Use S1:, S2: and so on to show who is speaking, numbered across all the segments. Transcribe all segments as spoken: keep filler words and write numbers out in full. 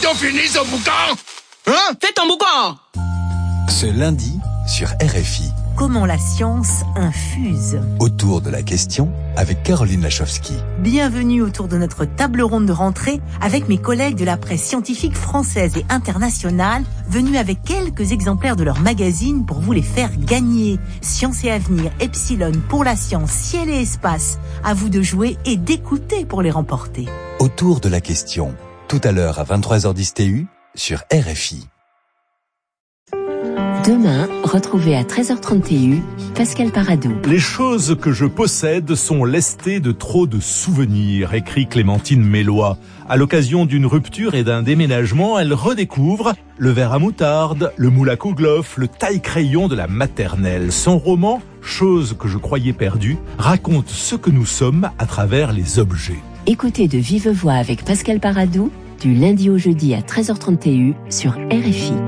S1: bientôt fini ce boucan. Hein?
S2: Fais ton boucan.
S3: Ce lundi, sur R F I.
S4: Comment la science infuse.
S3: Autour de la question, avec Caroline Lachowski.
S4: Bienvenue autour de notre table ronde de rentrée avec mes collègues de la presse scientifique française et internationale, venus avec quelques exemplaires de leur magazine pour vous les faire gagner. Science et Avenir, Epsilon, pour la science, ciel et espace. À vous de jouer et d'écouter pour les remporter.
S3: Autour de la question, tout à l'heure à vingt-trois heures dix T U, sur R F I.
S5: Demain, retrouvez à treize heures trente T U, Pascal Paradou.
S6: Les choses que je possède sont lestées de trop de souvenirs, écrit Clémentine Mélois. À l'occasion d'une rupture et d'un déménagement, elle redécouvre le verre à moutarde, le moule à kouglof, le taille-crayon de la maternelle. Son roman, Choses que je croyais perdues, raconte ce que nous sommes à travers les objets.
S5: Écoutez de vive voix avec Pascal Paradou, du lundi au jeudi à treize heures trente T U sur R F I.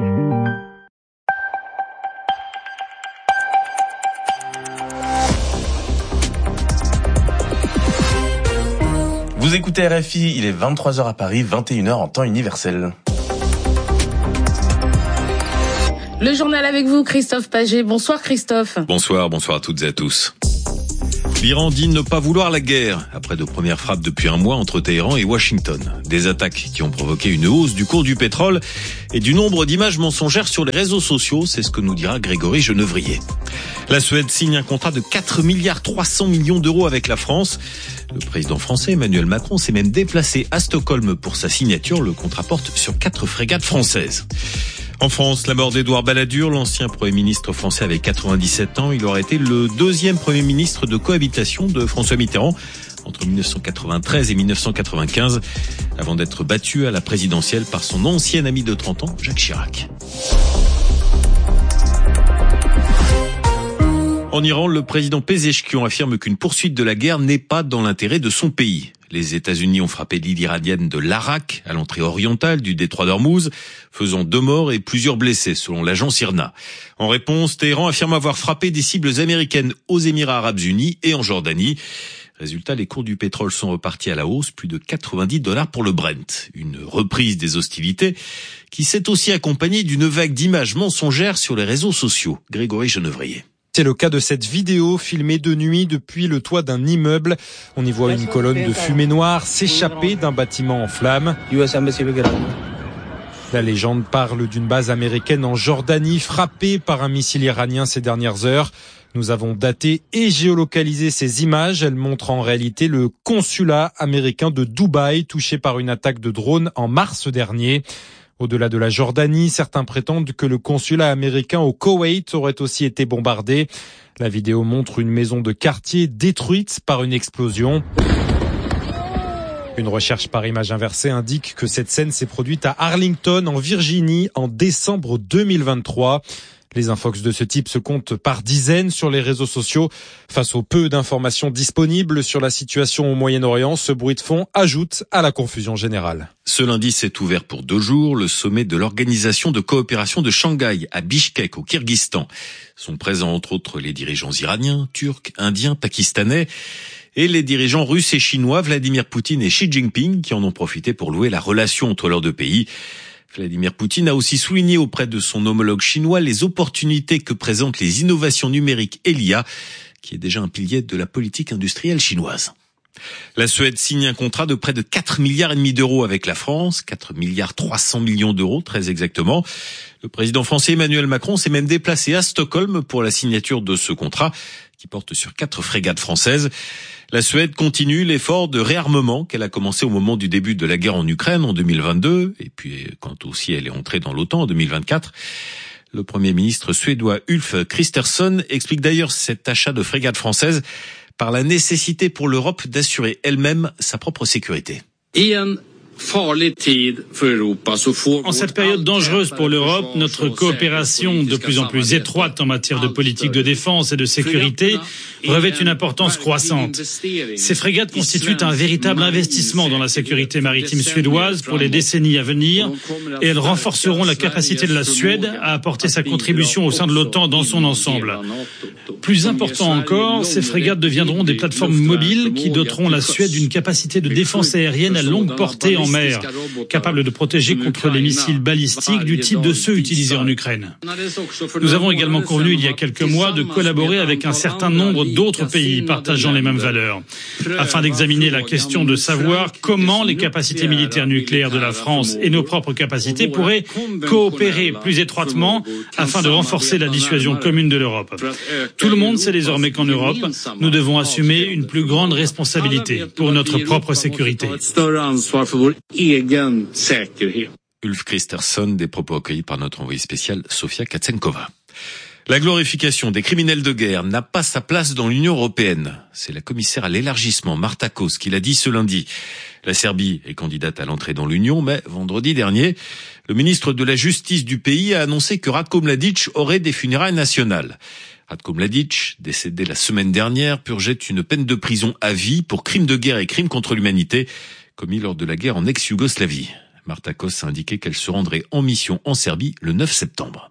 S7: Vous écoutez R F I, il est vingt-trois heures à Paris, vingt et une heures en temps universel.
S8: Le journal avec vous, Christophe Paget. Bonsoir Christophe.
S9: Bonsoir, bonsoir à toutes et à tous. L'Iran dit ne pas vouloir la guerre, après de premières frappes depuis un mois entre Téhéran et Washington. Des attaques qui ont provoqué une hausse du cours du pétrole et du nombre d'images mensongères sur les réseaux sociaux, c'est ce que nous dira Grégory Genevrier. La Suède signe un contrat de quatre milliards trois cents millions d'euros avec la France. Le président français Emmanuel Macron s'est même déplacé à Stockholm pour sa signature. Le contrat porte sur quatre frégates françaises. En France, la mort d'Édouard Balladur, l'ancien Premier ministre français avait quatre-vingt-dix-sept ans. Il aurait été le deuxième Premier ministre de cohabitation de François Mitterrand entre dix-neuf cent quatre-vingt-treize et dix-neuf cent quatre-vingt-quinze, avant d'être battu à la présidentielle par son ancien ami de trente ans, Jacques Chirac. En Iran, le président Pezeshkian affirme qu'une poursuite de la guerre n'est pas dans l'intérêt de son pays. Les États-Unis ont frappé l'île iranienne de l'Arak, à l'entrée orientale du détroit d'Ormuz, faisant deux morts et plusieurs blessés, selon l'agence I R N A. En réponse, Téhéran affirme avoir frappé des cibles américaines aux Émirats arabes unis et en Jordanie. Résultat, les cours du pétrole sont repartis à la hausse, plus de quatre-vingt-dix dollars pour le Brent. Une reprise des hostilités qui s'est aussi accompagnée d'une vague d'images mensongères sur les réseaux sociaux. Grégory Genevrier.
S10: C'est le cas de cette vidéo filmée de nuit depuis le toit d'un immeuble. On y voit une colonne de fumée noire s'échapper d'un bâtiment en flammes. La légende parle d'une base américaine en Jordanie frappée par un missile iranien ces dernières heures. Nous avons daté et géolocalisé ces images. Elles montrent en réalité le consulat américain de Dubaï touché par une attaque de drone en mars dernier. Au-delà de la Jordanie, certains prétendent que le consulat américain au Koweït aurait aussi été bombardé. La vidéo montre une maison de quartier détruite par une explosion. Une recherche par image inversée indique que cette scène s'est produite à Arlington, en Virginie, en décembre deux mille vingt-trois. Les infox de ce type se comptent par dizaines sur les réseaux sociaux. Face au peu d'informations disponibles sur la situation au Moyen-Orient, ce bruit de fond ajoute à la confusion générale.
S9: Ce lundi s'est ouvert pour deux jours le sommet de l'Organisation de coopération de Shanghai à Bishkek, au Kirghizstan. Sont présents entre autres les dirigeants iraniens, turcs, indiens, pakistanais et les dirigeants russes et chinois, Vladimir Poutine et Xi Jinping, qui en ont profité pour louer la relation entre leurs deux pays. Vladimir Poutine a aussi souligné auprès de son homologue chinois les opportunités que présentent les innovations numériques et l'I A, qui est déjà un pilier de la politique industrielle chinoise. La Suède signe un contrat de près de quatre milliards et demi d'euros avec la France, quatre milliards trois cents millions d'euros très exactement. Le président français Emmanuel Macron s'est même déplacé à Stockholm pour la signature de ce contrat qui porte sur quatre frégates françaises. La Suède continue l'effort de réarmement qu'elle a commencé au moment du début de la guerre en Ukraine en deux mille vingt-deux et puis quand aussi elle est entrée dans l'OTAN en deux mille vingt-quatre. Le Premier ministre suédois Ulf Kristersson explique d'ailleurs cet achat de frégates françaises par la nécessité pour l'Europe d'assurer elle-même sa propre sécurité.
S11: Ian. En cette période dangereuse pour l'Europe, notre coopération de plus en plus étroite en matière de politique de défense et de sécurité revêt une importance croissante. Ces frégates constituent un véritable investissement dans la sécurité maritime suédoise pour les décennies à venir et elles renforceront la capacité de la Suède à apporter sa contribution au sein de l'OTAN dans son ensemble. Plus important encore, ces frégates deviendront des plateformes mobiles qui doteront la Suède d'une capacité de défense aérienne à longue portée en en mer, capable de protéger contre les missiles balistiques du type de ceux utilisés en Ukraine. Nous avons également convenu il y a quelques mois de collaborer avec un certain nombre d'autres pays partageant les mêmes valeurs, afin d'examiner la question de savoir comment les capacités militaires nucléaires de la France et nos propres capacités pourraient coopérer plus étroitement afin de renforcer la dissuasion commune de l'Europe. Tout le monde sait désormais qu'en Europe, nous devons assumer une plus grande responsabilité pour notre propre sécurité.
S9: Ulf Kristersson, des propos accueillis par notre envoyé spécial Sofia Katsenkova. La glorification des criminels de guerre n'a pas sa place dans l'Union européenne. C'est la commissaire à l'élargissement, Marta Kos, qui l'a dit ce lundi. La Serbie est candidate à l'entrée dans l'Union, mais vendredi dernier, le ministre de la Justice du pays a annoncé que Ratko Mladic aurait des funérailles nationales. Ratko Mladic, décédé la semaine dernière, purgeait une peine de prison à vie pour crimes de guerre et crimes contre l'humanité commis lors de la guerre en ex-Yougoslavie. Marta Kos a indiqué qu'elle se rendrait en mission en Serbie le neuf septembre.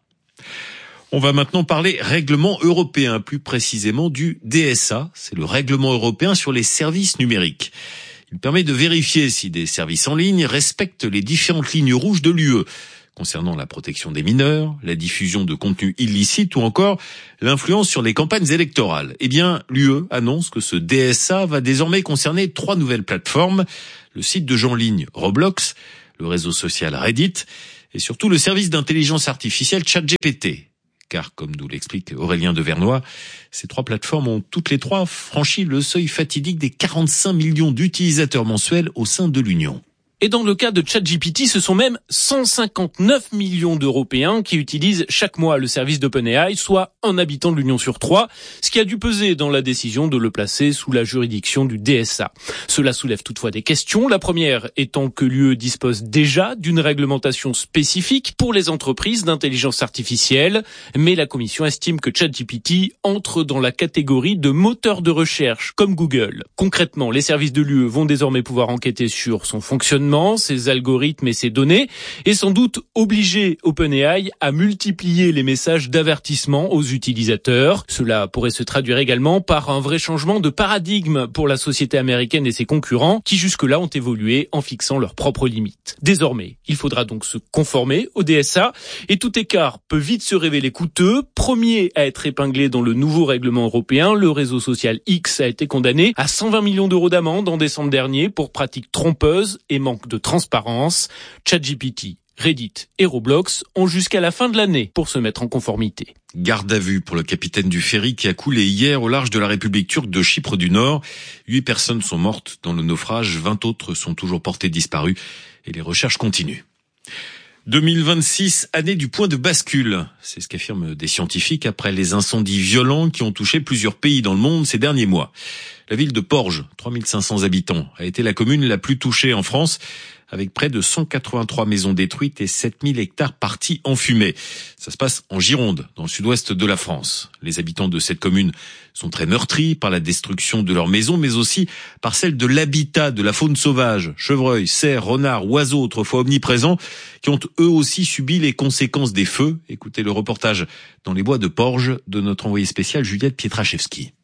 S9: On va maintenant parler règlement européen, plus précisément du D S A. C'est le règlement européen sur les services numériques. Il permet de vérifier si des services en ligne respectent les différentes lignes rouges de l'U E, concernant la protection des mineurs, la diffusion de contenus illicites ou encore l'influence sur les campagnes électorales. Eh bien, l'U E annonce que ce D S A va désormais concerner trois nouvelles plateformes, le site de jeux en ligne Roblox, le réseau social Reddit et surtout le service d'intelligence artificielle ChatGPT. Car, comme nous l'explique Aurélien Devernoy, ces trois plateformes ont toutes les trois franchi le seuil fatidique des quarante-cinq millions d'utilisateurs mensuels au sein de l'Union.
S2: Et dans le cas de ChatGPT, ce sont même cent cinquante-neuf millions d'Européens qui utilisent chaque mois le service d'OpenAI, soit un habitant de l'Union sur trois, ce qui a dû peser dans la décision de le placer sous la juridiction du D S A. Cela soulève toutefois des questions. La première étant que l'U E dispose déjà d'une réglementation spécifique pour les entreprises d'intelligence artificielle, mais la Commission estime que ChatGPT entre dans la catégorie de moteur de recherche comme Google. Concrètement, les services de l'U E vont désormais pouvoir enquêter sur son fonctionnement, ses algorithmes et ses données, et sans doute obliger OpenAI à multiplier les messages d'avertissement aux utilisateurs. Cela pourrait se traduire également par un vrai changement de paradigme pour la société américaine et ses concurrents, qui jusque-là ont évolué en fixant leurs propres limites. Désormais, il faudra donc se conformer au D S A, et tout écart peut vite se révéler coûteux. Premier à être épinglé dans le nouveau règlement européen, le réseau social X a été condamné à cent vingt millions d'euros d'amende en décembre dernier pour pratiques trompeuses et manque de transparence. ChatGPT, Reddit et Roblox ont jusqu'à la fin de l'année pour se mettre en conformité.
S9: Garde à vue pour le capitaine du ferry qui a coulé hier au large de la République turque de Chypre du Nord. Huit personnes sont mortes dans le naufrage, vingt autres sont toujours portées disparues et les recherches continuent. deux mille vingt-six, année du point de bascule. C'est ce qu'affirment des scientifiques après les incendies violents qui ont touché plusieurs pays dans le monde ces derniers mois. La ville de Porges, trois mille cinq cents habitants, a été la commune la plus touchée en France, avec près de cent quatre-vingt-trois maisons détruites et sept mille hectares partis en fumée. Ça se passe en Gironde, dans le sud-ouest de la France. Les habitants de cette commune sont très meurtris par la destruction de leurs maisons, mais aussi par celle de l'habitat de la faune sauvage, chevreuils, cerfs, renards, oiseaux autrefois omniprésents, qui ont eux aussi subi les conséquences des feux. Écoutez le reportage dans les bois de Porges de notre envoyé spécial Juliette Pietraszewski.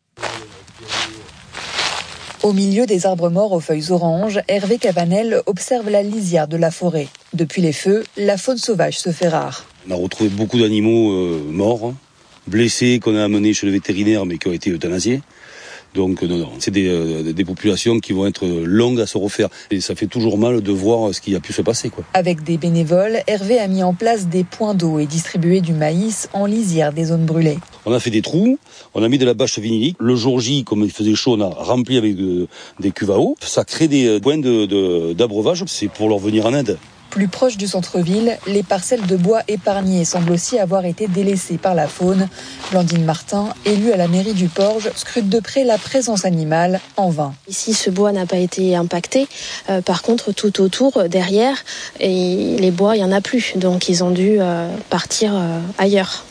S12: Au milieu des arbres morts aux feuilles oranges, Hervé Cabanel observe la lisière de la forêt. Depuis les feux, la faune sauvage se fait rare.
S13: On a retrouvé beaucoup d'animaux euh, morts, blessés, qu'on a amenés chez le vétérinaire mais qui ont été euthanasiés. Donc non, non, c'est des, euh, des populations qui vont être longues à se refaire. Et ça fait toujours mal de voir ce qui a pu se passer, quoi.
S12: Avec des bénévoles, Hervé a mis en place des points d'eau et distribué du maïs en lisière des zones brûlées.
S13: On a fait des trous, on a mis de la bâche vinylique. Le jour J, comme il faisait chaud, on a rempli avec de, des cuves à eau. Ça crée des points de, de, d'abreuvage, c'est pour leur venir en aide.
S12: Plus proche du centre-ville, les parcelles de bois épargnées semblent aussi avoir été délaissées par la faune. Blandine Martin, élue à la mairie du Porges, scrute de près la présence animale, en vain.
S14: Ici, ce bois n'a pas été impacté. Euh, par contre, tout autour, derrière, et les bois, il n'y en a plus. Donc, ils ont dû euh, partir euh, ailleurs.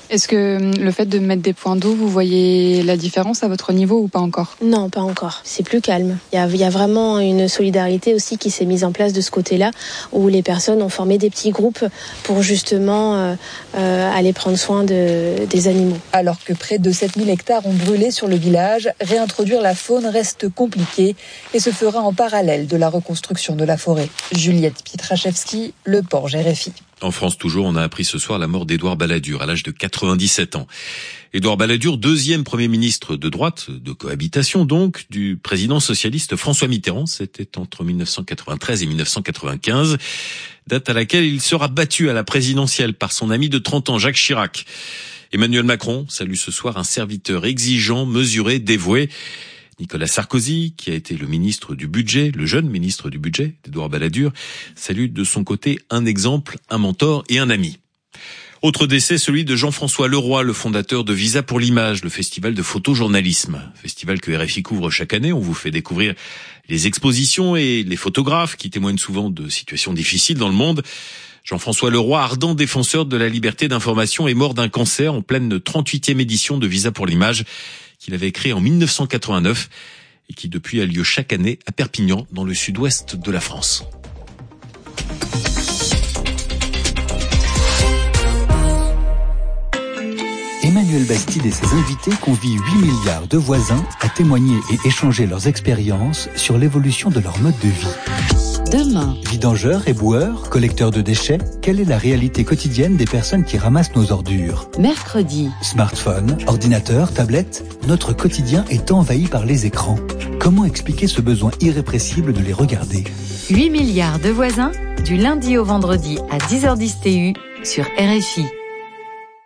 S12: Est-ce que le fait de mettre des points d'eau, vous voyez la différence à votre niveau ou pas encore ?
S14: Non, pas encore. C'est plus calme. Il y a, il y a vraiment une solidarité aussi qui s'est mise en place de ce côté-là, où les personnes ont formé des petits groupes pour justement euh, euh, aller prendre soin de, des animaux.
S12: Alors que près de sept mille hectares ont brûlé sur le village, réintroduire la faune reste compliqué et se fera en parallèle de la reconstruction de la forêt. Juliette Pietraszewski, Le Porge, R F I.
S9: En France toujours, on a appris ce soir la mort d'Édouard Balladur à l'âge de quatre-vingt-dix-sept ans. Édouard Balladur, deuxième Premier ministre de droite, de cohabitation donc, du président socialiste François Mitterrand. C'était entre mille neuf cent quatre-vingt-treize et mille neuf cent quatre-vingt-quinze, date à laquelle il sera battu à la présidentielle par son ami de trente ans, Jacques Chirac. Emmanuel Macron salue ce soir un serviteur exigeant, mesuré, dévoué. Nicolas Sarkozy, qui a été le ministre du budget, le jeune ministre du budget d'Édouard Balladur, salue de son côté un exemple, un mentor et un ami. Autre décès, celui de Jean-François Leroy, le fondateur de Visa pour l'image, le festival de photojournalisme. Festival que R F I couvre chaque année. On vous fait découvrir les expositions et les photographes qui témoignent souvent de situations difficiles dans le monde. Jean-François Leroy, ardent défenseur de la liberté d'information, est mort d'un cancer en pleine trente-huitième édition de Visa pour l'image, qu'il avait créé en mille neuf cent quatre-vingt-neuf et qui depuis a lieu chaque année à Perpignan, dans le sud-ouest de la France.
S3: Emmanuel Bastide et ses invités convient huit milliards de voisins à témoigner et échanger leurs expériences sur l'évolution de leur mode de vie. Demain, vidangeurs, éboueurs, collecteurs de déchets, quelle est la réalité quotidienne des personnes qui ramassent nos ordures ?
S5: Mercredi,
S3: smartphone, ordinateur, tablette, notre quotidien est envahi par les écrans. Comment expliquer ce besoin irrépressible de les regarder ?
S15: huit milliards de voisins, du lundi au vendredi à dix heures dix T U sur R F I.